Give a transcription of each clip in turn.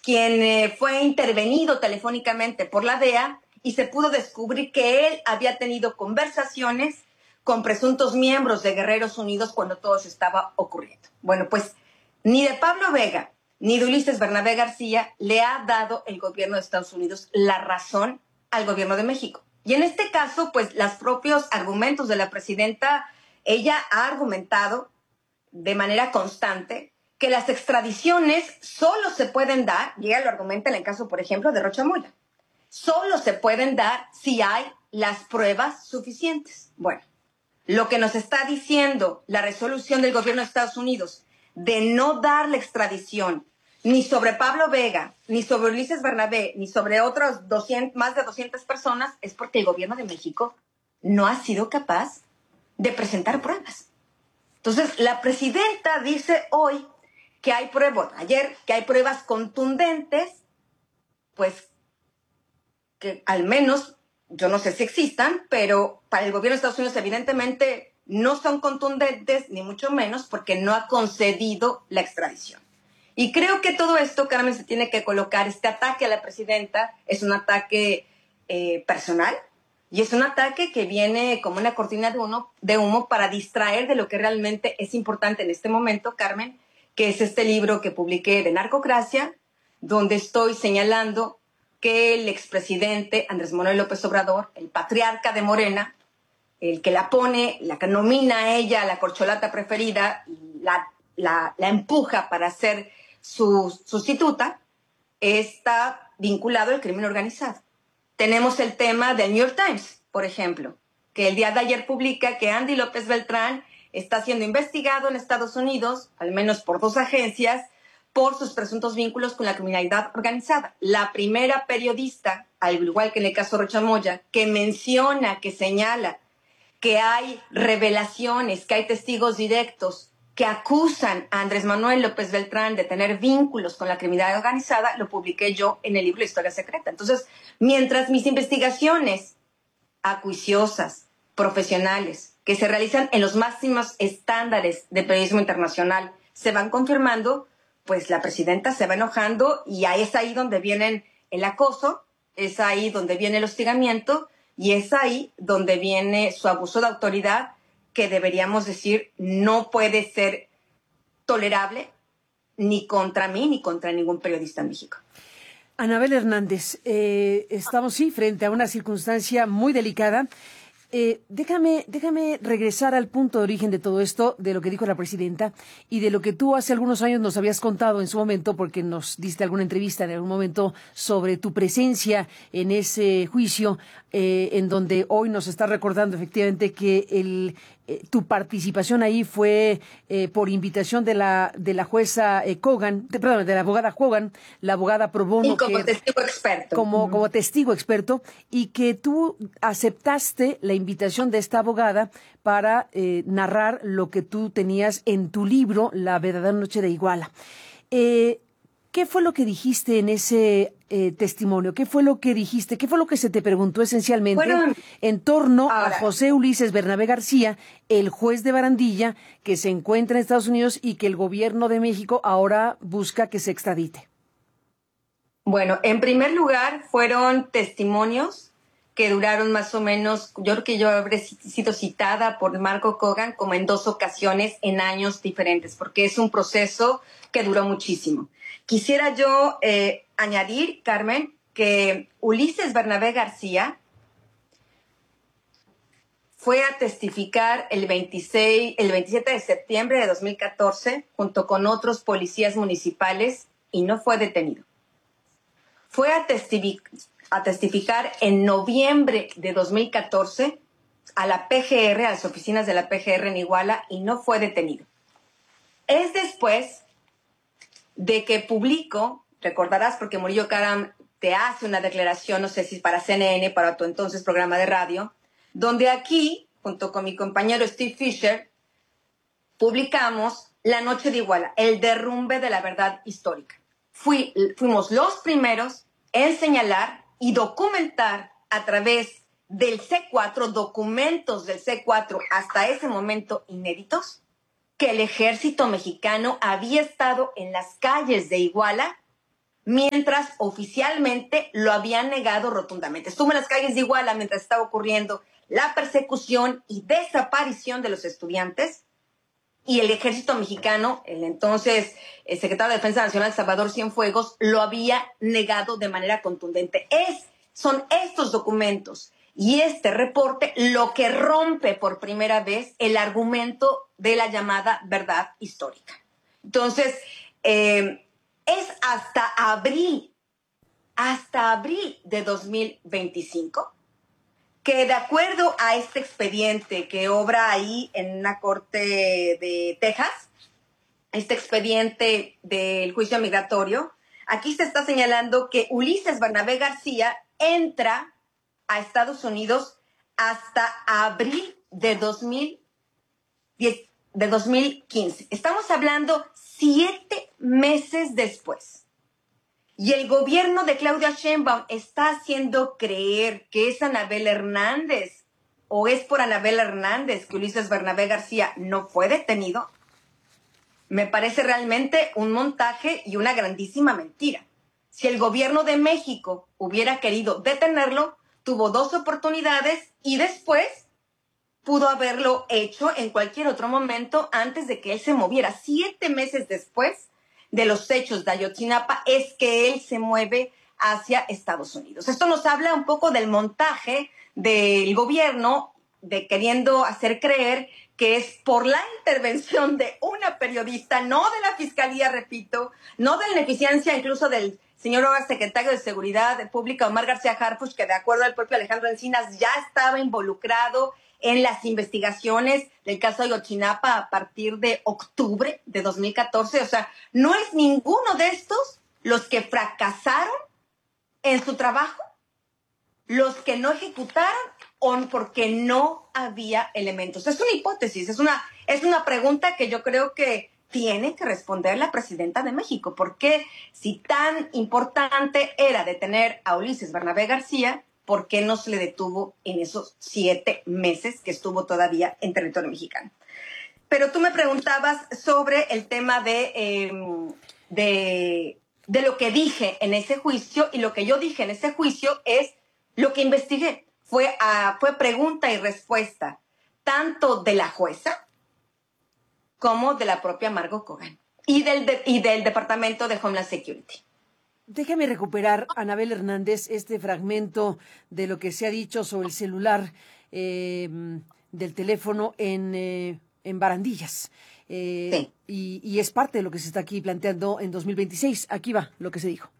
quien fue intervenido telefónicamente por la DEA y se pudo descubrir que él había tenido conversaciones con presuntos miembros de Guerreros Unidos cuando todo eso estaba ocurriendo. Bueno, pues ni de Pablo Vega ni de Ulises Bernabé García le ha dado el gobierno de Estados Unidos la razón al gobierno de México. Y en este caso, pues los propios argumentos de la presidenta, ella ha argumentado de manera constante que las extradiciones solo se pueden dar, y ella lo argumenta en el caso, por ejemplo, de Rocha Moya, solo se pueden dar si hay las pruebas suficientes. Bueno, lo que nos está diciendo la resolución del gobierno de Estados Unidos de no dar la extradición ni sobre Pablo Vega, ni sobre Ulises Bernabé, ni sobre otros más de 200 personas, es porque el gobierno de México no ha sido capaz de presentar pruebas. Entonces, la presidenta dice hoy que hay pruebas, ayer, que hay pruebas contundentes, pues que al menos, yo no sé si existan, pero para el gobierno de Estados Unidos evidentemente no son contundentes, ni mucho menos, porque no ha concedido la extradición. Y creo que todo esto, Carmen, se tiene que colocar, este ataque a la presidenta es un ataque personal y es un ataque que viene como una cortina de humo para distraer de lo que realmente es importante en este momento, Carmen, que es este libro que publiqué de Narcocracia, donde estoy señalando que el expresidente Andrés Manuel López Obrador, el patriarca de Morena, el que la pone, la que nomina a ella, la corcholata preferida, y la empuja para ser su sustituta, está vinculado al crimen organizado. Tenemos el tema del New York Times, por ejemplo, que el día de ayer publica que Andy López Beltrán está siendo investigado en Estados Unidos, al menos por 2 agencias, por sus presuntos vínculos con la criminalidad organizada. La primera periodista, al igual que en el caso Rocha Moya, que menciona, que señala que hay revelaciones, que hay testigos directos que acusan a Andrés Manuel López Beltrán de tener vínculos con la criminalidad organizada, lo publiqué yo en el libro Historia Secreta. Entonces, mientras mis investigaciones acuciosas, profesionales, que se realizan en los máximos estándares de periodismo internacional, se van confirmando, pues la presidenta se va enojando y ahí es ahí donde viene el acoso, es ahí donde viene el hostigamiento y es ahí donde viene su abuso de autoridad, que deberíamos decir no puede ser tolerable ni contra mí ni contra ningún periodista en México. Anabel Hernández, estamos sí frente a una circunstancia muy delicada. Déjame regresar al punto de origen de todo esto, de lo que dijo la presidenta y de lo que tú hace algunos años nos habías contado en su momento, porque nos diste alguna entrevista en algún momento sobre tu presencia en ese juicio, en donde hoy nos está recordando efectivamente que tu participación ahí fue por invitación de la jueza Kogan, de la abogada Kogan, la abogada pro bono. Y como testigo experto. Como testigo experto, y que tú aceptaste la invitación de esta abogada para narrar lo que tú tenías en tu libro, La verdadera noche de Iguala. ¿Qué fue lo que dijiste en ese testimonio? ¿Qué fue lo que dijiste? ¿Qué fue lo que se te preguntó esencialmente en torno a José Ulises Bernabé García, el juez de Barandilla, que se encuentra en Estados Unidos y que el gobierno de México ahora busca que se extradite? Bueno, en primer lugar, fueron testimonios que duraron más o menos, yo creo que yo habré sido citada por Marco Kogan como en 2 ocasiones en años diferentes, porque es un proceso que duró muchísimo. Quisiera yo añadir, Carmen, que Ulises Bernabé García fue a testificar el 27 de septiembre de 2014 junto con otros policías municipales y no fue detenido. Fue a testificar en noviembre de 2014 a la PGR, a las oficinas de la PGR en Iguala, y no fue detenido. Es después de que publico, recordarás porque Murillo Karam te hace una declaración, no sé si para CNN, para tu entonces programa de radio, donde aquí, junto con mi compañero Steve Fisher, publicamos La Noche de Iguala, el derrumbe de la verdad histórica. Fuimos los primeros en señalar y documentar a través del C4, documentos del C4 hasta ese momento inéditos, que el ejército mexicano había estado en las calles de Iguala mientras oficialmente lo habían negado rotundamente. Estuvo en las calles de Iguala mientras estaba ocurriendo la persecución y desaparición de los estudiantes, y el ejército mexicano, el entonces secretario de Defensa Nacional, Salvador Cienfuegos, lo había negado de manera contundente. Son estos documentos y este reporte lo que rompe por primera vez el argumento de la llamada verdad histórica. Entonces, es hasta abril de 2025 que, de acuerdo a este expediente que obra ahí en una corte de Texas, este expediente del juicio migratorio, aquí se está señalando que Ulises Bernabé García entra a Estados Unidos hasta abril de 2015. Estamos hablando 7 meses después. Y el gobierno de Claudia Sheinbaum está haciendo creer que es Anabel Hernández, o es por Anabel Hernández que Ulises Bernabé García no fue detenido. Me parece realmente un montaje y una grandísima mentira. Si el gobierno de México hubiera querido detenerlo, tuvo 2 oportunidades y después pudo haberlo hecho en cualquier otro momento antes de que él se moviera. 7 meses después de los hechos de Ayotzinapa es que él se mueve hacia Estados Unidos. Esto nos habla un poco del montaje del gobierno, de queriendo hacer creer que es por la intervención de una periodista, no de la fiscalía, repito, no de la ineficiencia incluso del señor secretario de Seguridad Pública, Omar García Harfuch, que de acuerdo al propio Alejandro Encinas ya estaba involucrado en las investigaciones del caso Ayotzinapa a partir de octubre de 2014. O sea, no es ninguno de estos los que fracasaron en su trabajo, los que no ejecutaron o porque no había elementos. Es una hipótesis, es una pregunta que yo creo que tiene que responder la presidenta de México. ¿Por qué, si tan importante era detener a Ulises Bernabé García, por qué no se le detuvo en esos 7 meses que estuvo todavía en territorio mexicano? Pero tú me preguntabas sobre el tema de lo que dije en ese juicio, y lo que yo dije en ese juicio es lo que investigué. Fue pregunta y respuesta tanto de la jueza como de la propia Margot Cogan y del Departamento de Homeland Security. Déjame recuperar, Anabel Hernández, este fragmento de lo que se ha dicho sobre el celular del teléfono en Barandillas. Sí. Y es parte de lo que se está aquí planteando en 2026. Aquí va lo que se dijo.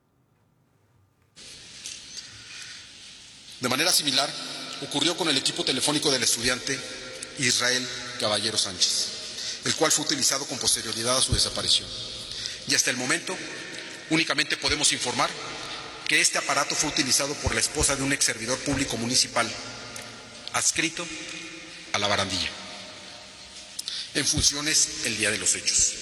De manera similar, ocurrió con el equipo telefónico del estudiante Israel Caballero Sánchez, el cual fue utilizado con posterioridad a su desaparición. Y hasta el momento, únicamente podemos informar que este aparato fue utilizado por la esposa de un ex servidor público municipal adscrito a la Barandilla, en funciones el día de los hechos.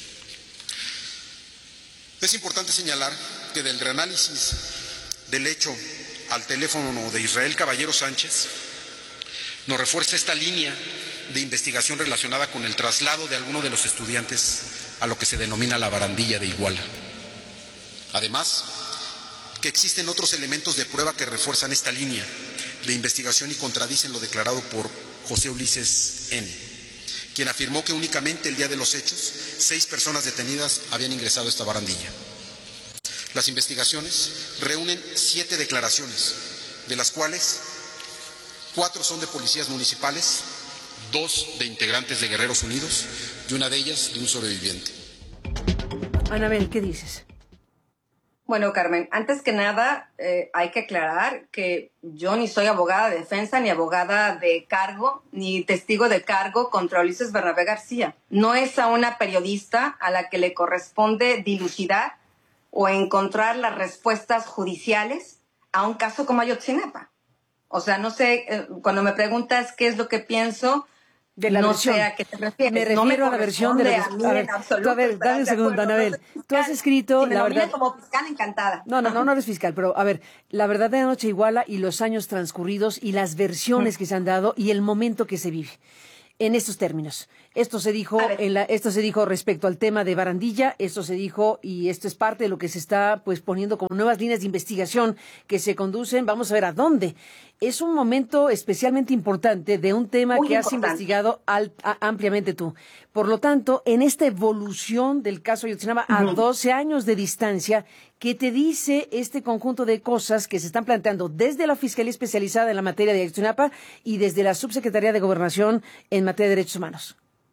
Es importante señalar que del reanálisis del hecho al teléfono de Israel Caballero Sánchez nos refuerza esta línea de investigación relacionada con el traslado de algunos de los estudiantes a lo que se denomina la Barandilla de Iguala. Además, que existen otros elementos de prueba que refuerzan esta línea de investigación y contradicen lo declarado por José Ulises N., quien afirmó que únicamente el día de los hechos 6 personas detenidas habían ingresado a esta barandilla. Las investigaciones reúnen 7 declaraciones, de las cuales 4 son de policías municipales, 2 de integrantes de Guerreros Unidos y una de ellas de un sobreviviente. Anabel, ¿qué dices? Bueno, Carmen, antes que nada hay que aclarar que yo ni soy abogada de defensa, ni abogada de cargo, ni testigo de cargo contra Ulises Bernabé García. No es a una periodista a la que le corresponde dilucidar o encontrar las respuestas judiciales a un caso como Ayotzinapa. O sea, no sé, cuando me preguntas qué es lo que pienso, de la no versión. sé a qué te refieres. Me refiero a la versión de lo que... A ver, dame un segundo, Anabel. Tú has escrito, si me la verdad... como fiscal, encantada. No eres fiscal, pero a ver, la verdadera noche Iguala y los años transcurridos y las versiones que se han dado y el momento que se vive. En estos términos, Esto se dijo esto se dijo respecto al tema de Barandilla, esto se dijo y esto es parte de lo que se está pues poniendo como nuevas líneas de investigación que se conducen, vamos a ver a dónde. Es un momento especialmente importante de un tema que has investigado ampliamente tú. Por lo tanto, en esta evolución del caso Ayotzinapa a 12 años de distancia, ¿qué te dice este conjunto de cosas que se están planteando desde la Fiscalía Especializada en la materia de Ayotzinapa y desde la Subsecretaría de Gobernación en materia de derechos humanos?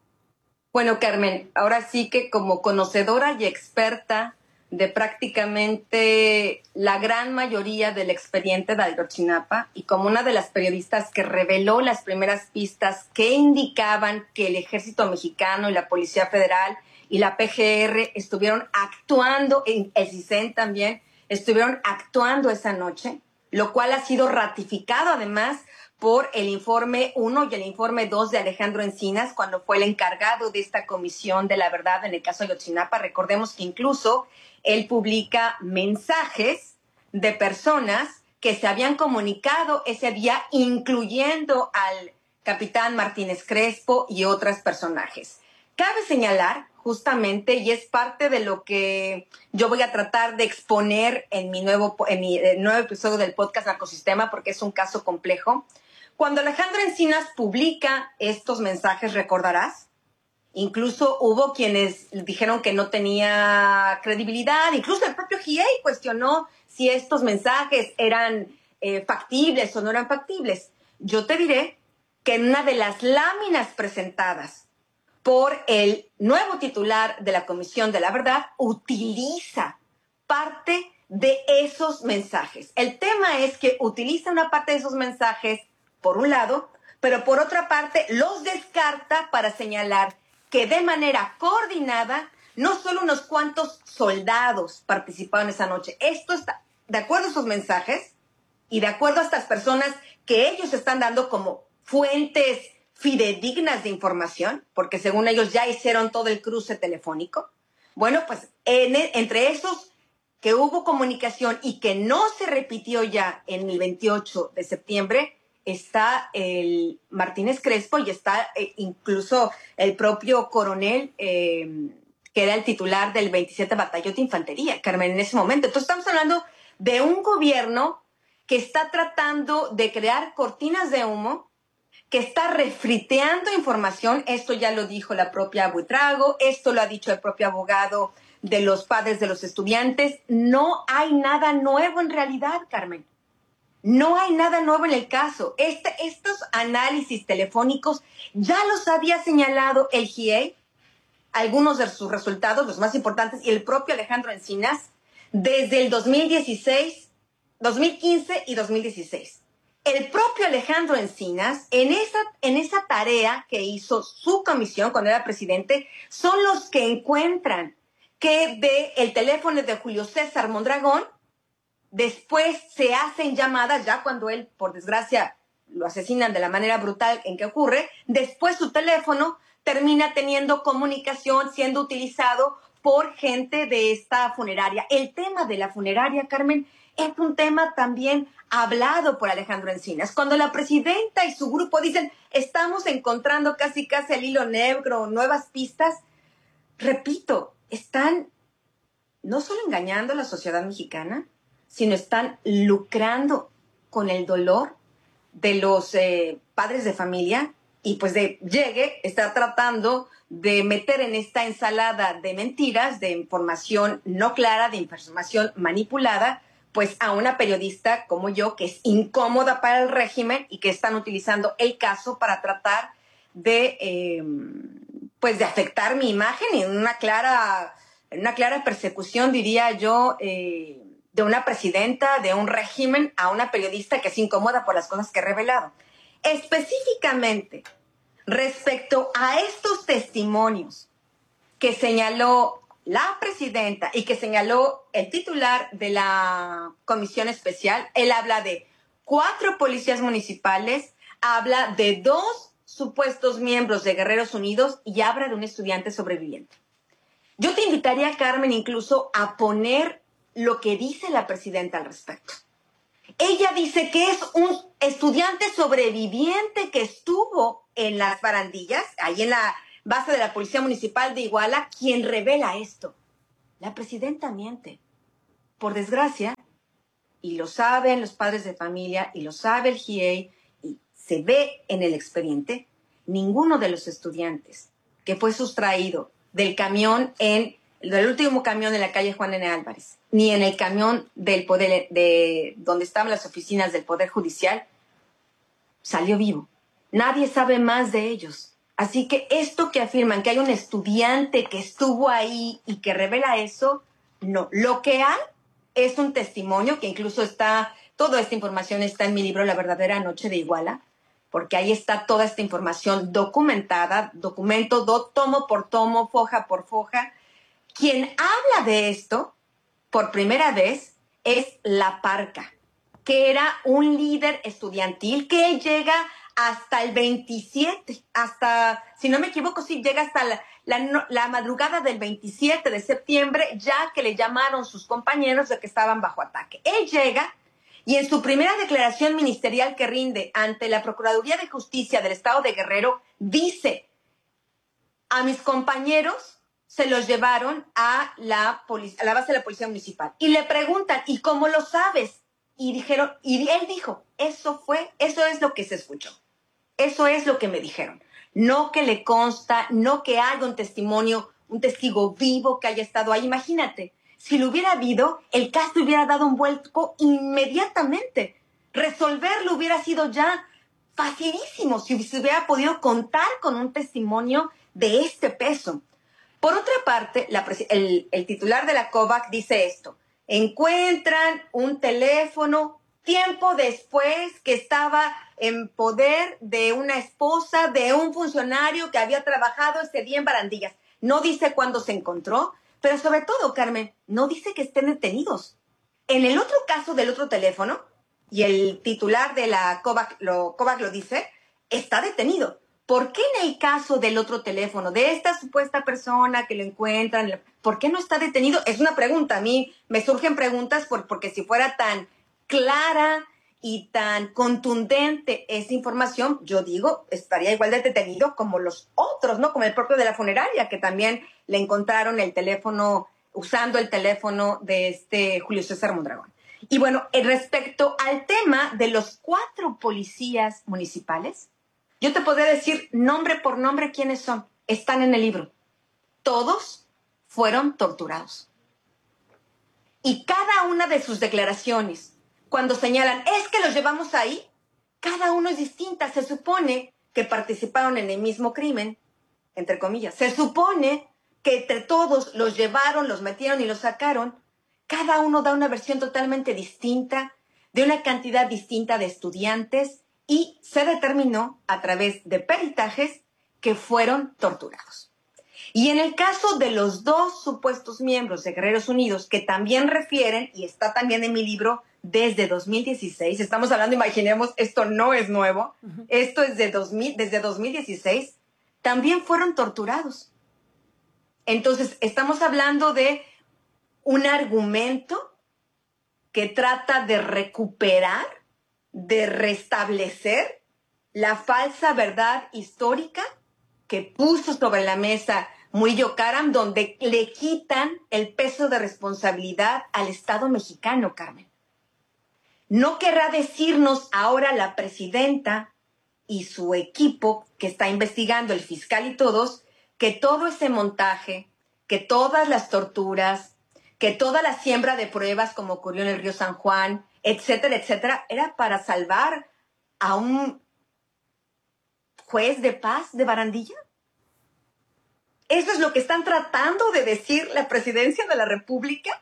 Bueno, Carmen, ahora sí que como conocedora y experta de prácticamente la gran mayoría del expediente de Ayotzinapa y como una de las periodistas que reveló las primeras pistas que indicaban que el Ejército Mexicano y la Policía Federal y la PGR estuvieron actuando, el CISEN también, estuvieron actuando esa noche, lo cual ha sido ratificado además por el informe 1 y el informe 2 de Alejandro Encinas, cuando fue el encargado de esta comisión de la verdad en el caso de Ayotzinapa. Recordemos que incluso él publica mensajes de personas que se habían comunicado ese día, incluyendo al capitán Martínez Crespo y otros personajes. Cabe señalar, justamente, y es parte de lo que yo voy a tratar de exponer en mi nuevo episodio del podcast Narcosistema, porque es un caso complejo. Cuando Alejandro Encinas publica estos mensajes, recordarás, incluso hubo quienes dijeron que no tenía credibilidad, incluso el propio GIEI cuestionó si estos mensajes eran factibles o no eran factibles. Yo te diré que en una de las láminas presentadas por el nuevo titular de la Comisión de la Verdad, utiliza parte de esos mensajes. El tema es que utiliza una parte de esos mensajes, por un lado, pero por otra parte los descarta para señalar que de manera coordinada, no solo unos cuantos soldados participaron esa noche. Esto está, de acuerdo a esos mensajes y de acuerdo a estas personas que ellos están dando como fuentes fidedignas de información, porque según ellos ya hicieron todo el cruce telefónico. Bueno, pues entre esos que hubo comunicación y que no se repitió ya en el 28 de septiembre, está el Martínez Crespo y está incluso el propio coronel que era el titular del 27 Batallón de Infantería, Carmen, en ese momento. Entonces estamos hablando de un gobierno que está tratando de crear cortinas de humo, que está refriteando información. Esto ya lo dijo la propia Buitrago, esto lo ha dicho el propio abogado de los padres de los estudiantes. No hay nada nuevo en realidad, Carmen. No hay nada nuevo en el caso. Estos análisis telefónicos ya los había señalado el GIEI, algunos de sus resultados, los más importantes, y el propio Alejandro Encinas, desde el 2016, 2015 y 2016. El propio Alejandro Encinas, en esa tarea que hizo su comisión cuando era presidente, son los que encuentran que del teléfono de Julio César Mondragón, después se hacen llamadas, ya cuando él, por desgracia, lo asesinan de la manera brutal en que ocurre, después su teléfono termina teniendo comunicación, siendo utilizado por gente de esta funeraria. El tema de la funeraria, Carmen, es un tema también hablado por Alejandro Encinas. Cuando la presidenta y su grupo dicen, estamos encontrando casi el hilo negro, nuevas pistas, repito, están no solo engañando a la sociedad mexicana, sino están lucrando con el dolor de los padres de familia y pues está tratando de meter en esta ensalada de mentiras, de información no clara, de información manipulada, pues a una periodista como yo, que es incómoda para el régimen y que están utilizando el caso para tratar de, pues de afectar mi imagen en una clara persecución, diría yo, de una presidenta, de un régimen, a una periodista que es incómoda por las cosas que he revelado. Específicamente, respecto a estos testimonios que señaló la presidenta y que señaló el titular de la comisión especial, él habla de 4 policías municipales, habla de 2 supuestos miembros de Guerreros Unidos y habla de un estudiante sobreviviente. Yo te invitaría, Carmen, incluso a poner lo que dice la presidenta al respecto. Ella dice que es un estudiante sobreviviente que estuvo en las barandillas, ahí en la base de la Policía Municipal de Iguala, quien revela esto. La presidenta miente. Por desgracia, y lo saben los padres de familia, y lo sabe el GIEI, y se ve en el expediente, ninguno de los estudiantes que fue sustraído del camión del último camión en la calle Juan N. Álvarez, ni en el camión del poder, de donde estaban las oficinas del Poder Judicial, salió vivo. Nadie sabe más de ellos. Así que esto que afirman que hay un estudiante que estuvo ahí y que revela eso, no. Lo que hay es un testimonio que incluso toda esta información está en mi libro La verdadera noche de Iguala, porque ahí está toda esta información documentada, tomo por tomo, foja por foja. Quien habla de esto por primera vez es La Parca, que era un líder estudiantil que llega hasta el 27, si no me equivoco, sí, llega hasta la madrugada del 27 de septiembre, ya que le llamaron sus compañeros de que estaban bajo ataque. Él llega y en su primera declaración ministerial que rinde ante la Procuraduría de Justicia del Estado de Guerrero, dice: a mis compañeros se los llevaron a la base de la Policía Municipal. Y le preguntan, ¿y cómo lo sabes? Y él dijo, eso es lo que se escuchó. Eso es lo que me dijeron. No que le consta, no que haya un testigo vivo que haya estado ahí. Imagínate, si lo hubiera habido, el caso hubiera dado un vuelco inmediatamente. Resolverlo hubiera sido ya facilísimo si se hubiera podido contar con un testimonio de este peso. Por otra parte, el titular de la COVAC dice esto: encuentran un teléfono tiempo después que estaba en poder de una esposa de un funcionario que había trabajado ese día en Barandillas. No dice cuándo se encontró, pero sobre todo, Carmen, no dice que estén detenidos. En el otro caso del otro teléfono, y el titular de la COVAC lo dice, está detenido. ¿Por qué en el caso del otro teléfono, de esta supuesta persona que lo encuentran, por qué no está detenido? Es una pregunta. A mí me surgen preguntas porque si fuera tan clara y tan contundente esa información, yo digo, estaría igual de detenido como los otros, ¿no? Como el propio de la funeraria, que también le encontraron el teléfono, usando el teléfono de Julio César Mondragón. Y bueno, respecto al tema de los 4 policías municipales, yo te podría decir nombre por nombre quiénes son. Están en el libro. Todos fueron torturados. Y cada una de sus declaraciones, cuando señalan, es que los llevamos ahí, cada uno es distinta. Se supone que participaron en el mismo crimen, entre comillas. Se supone que entre todos los llevaron, los metieron y los sacaron. Cada uno da una versión totalmente distinta, de una cantidad distinta de estudiantes, y se determinó a través de peritajes que fueron torturados. Y en el caso de los 2 supuestos miembros de Guerreros Unidos, que también refieren, y está también en mi libro, desde 2016, estamos hablando, imaginemos, esto no es nuevo, esto es desde 2016, también fueron torturados. Entonces, estamos hablando de un argumento que trata de recuperar, de restablecer la falsa verdad histórica que puso sobre la mesa Murillo Karam, donde le quitan el peso de responsabilidad al Estado mexicano, Carmen. No querrá decirnos ahora la presidenta y su equipo que está investigando, el fiscal y todos, que todo ese montaje, que todas las torturas, que toda la siembra de pruebas como ocurrió en el río San Juan, etcétera, etcétera, era para salvar a un juez de paz de Barandilla. ¿Eso es lo que están tratando de decir la presidencia de la República?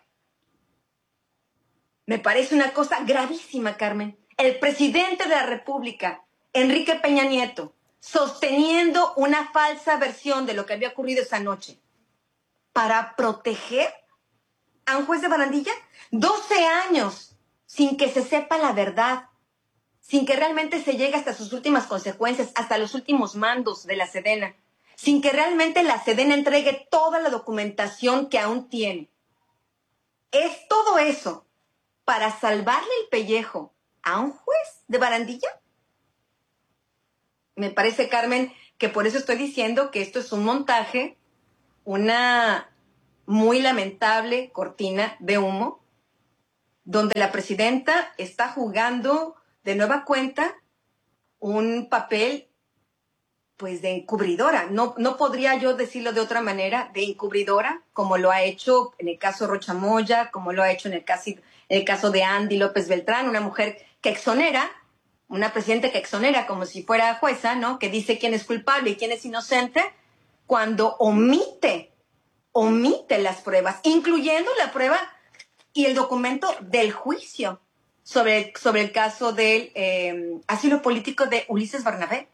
Me parece una cosa gravísima, Carmen. El presidente de la República, Enrique Peña Nieto, sosteniendo una falsa versión de lo que había ocurrido esa noche para proteger a un juez de Barandilla. 12 años sin que se sepa la verdad, sin que realmente se llegue hasta sus últimas consecuencias, hasta los últimos mandos de la Sedena, sin que realmente la Sedena entregue toda la documentación que aún tiene. ¿Es todo eso para salvarle el pellejo a un juez de Barandilla? Me parece, Carmen, que por eso estoy diciendo que esto es un montaje, una muy lamentable cortina de humo, donde la presidenta está jugando de nueva cuenta un papel pues de encubridora. No podría yo decirlo de otra manera, de encubridora, como lo ha hecho en el caso Rocha Moya, como lo ha hecho en el caso de Andy López Beltrán, una mujer que exonera, una presidenta que exonera como si fuera jueza, ¿no? Que dice quién es culpable y quién es inocente, cuando omite las pruebas, incluyendo la prueba y el documento del juicio sobre el caso del asilo político de Ulises Barnabé,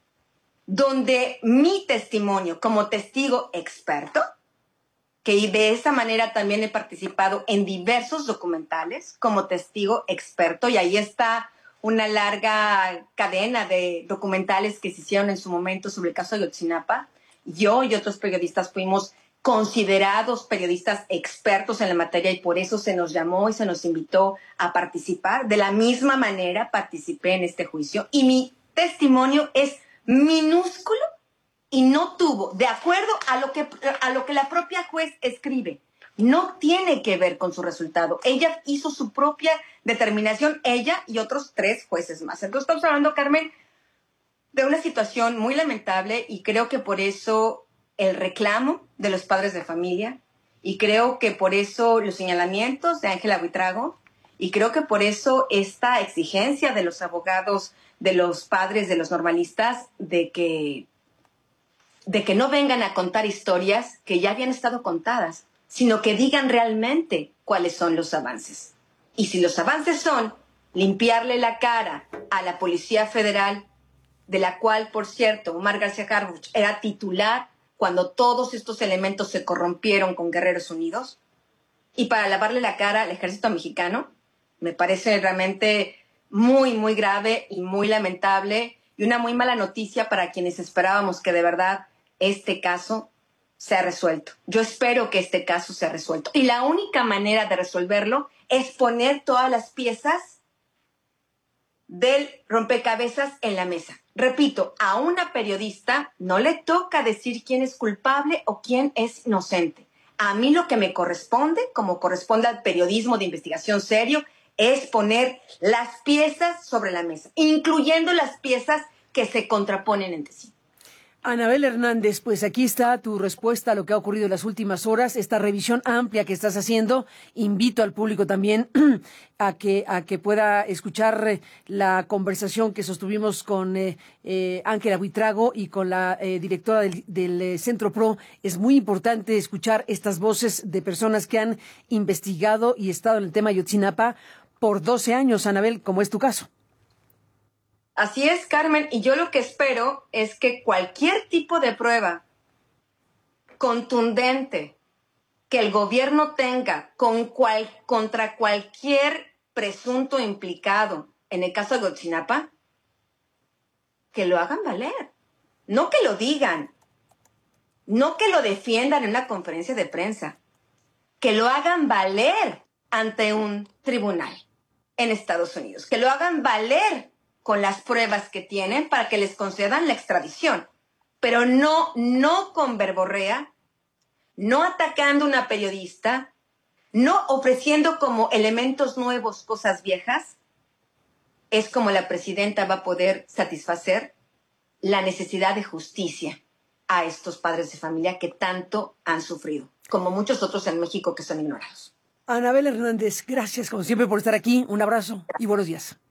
donde mi testimonio como testigo experto, que de esa manera también he participado en diversos documentales como testigo experto, y ahí está una larga cadena de documentales que se hicieron en su momento sobre el caso de Ayotzinapa. Yo y otros periodistas fuimos considerados periodistas expertos en la materia y por eso se nos llamó y se nos invitó a participar. De la misma manera participé en este juicio y mi testimonio es minúsculo y no tuvo, de acuerdo a lo que la propia juez escribe, no tiene que ver con su resultado. Ella hizo su propia determinación, ella y otros 3 jueces más. Entonces estamos hablando, Carmen, de una situación muy lamentable y creo que por eso el reclamo de los padres de familia y creo que por eso los señalamientos de Ángela Buitrago y creo que por eso esta exigencia de los abogados, de los padres, de los normalistas, de que no vengan a contar historias que ya habían estado contadas, sino que digan realmente cuáles son los avances. Y si los avances son limpiarle la cara a la Policía Federal, de la cual, por cierto, Omar García Harfuch era titular cuando todos estos elementos se corrompieron con Guerreros Unidos, y para lavarle la cara al ejército mexicano, me parece realmente muy, muy grave y muy lamentable y una muy mala noticia para quienes esperábamos que de verdad este caso sea resuelto. Yo espero que este caso sea resuelto. Y la única manera de resolverlo es poner todas las piezas del rompecabezas en la mesa. Repito, a una periodista no le toca decir quién es culpable o quién es inocente. A mí lo que me corresponde, como corresponde al periodismo de investigación serio, es poner las piezas sobre la mesa, incluyendo las piezas que se contraponen entre sí. Anabel Hernández, pues aquí está tu respuesta a lo que ha ocurrido en las últimas horas, esta revisión amplia que estás haciendo. Invito al público también a que pueda escuchar la conversación que sostuvimos con Ángela Buitrago y con la directora del Centro PRO. Es muy importante escuchar estas voces de personas que han investigado y estado en el tema Ayotzinapa por 12 años, Anabel, como es tu caso. Así es, Carmen, y yo lo que espero es que cualquier tipo de prueba contundente que el gobierno tenga contra cualquier presunto implicado en el caso de Ayotzinapa, que lo hagan valer, no que lo digan, no que lo defiendan en una conferencia de prensa, que lo hagan valer ante un tribunal en Estados Unidos, que lo hagan valer con las pruebas que tienen para que les concedan la extradición, pero no con verborrea, no atacando a una periodista, no ofreciendo como elementos nuevos cosas viejas. Es como la presidenta va a poder satisfacer la necesidad de justicia a estos padres de familia que tanto han sufrido, como muchos otros en México que son ignorados. Anabel Hernández, gracias como siempre por estar aquí. Un abrazo y buenos días.